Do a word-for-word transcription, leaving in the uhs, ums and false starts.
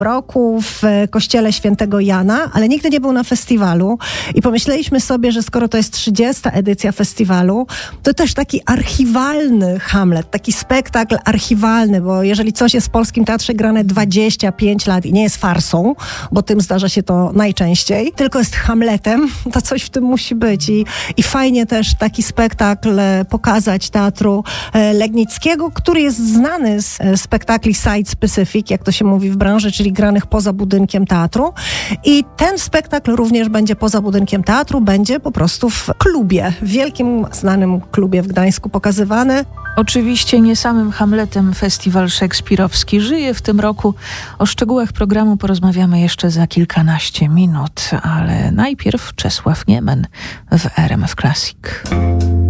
roku w kościele Świętego Jana, ale nigdy nie był na festiwalu i pomyśleliśmy sobie, że skoro to jest trzydziesta edycja festiwalu, to też taki archiwalny Hamlet, taki spektakl archiwalny, bo jeżeli coś jest w polskim teatrze grane dwadzieścia pięć lat i nie jest farsą, bo tym zdarza się to najczęściej, tylko jest Hamletem, to coś w tym musi być i, i fajnie też taki spektakl pokazać Teatru Legnickiego, który jest znany z spektakli site-specific, jak to się mówi w branży, czyli granych poza budynkiem teatru. I ten spektakl również będzie poza budynkiem teatru, będzie po prostu w klubie, w wielkim, znanym klubie w Gdańsku pokazywany. Oczywiście nie samym Hamletem festiwal szekspirowski żyje w tym roku. O szczegółach programu porozmawiamy jeszcze za kilkanaście minut, ale najpierw Czesław Niemen w R M F Classic.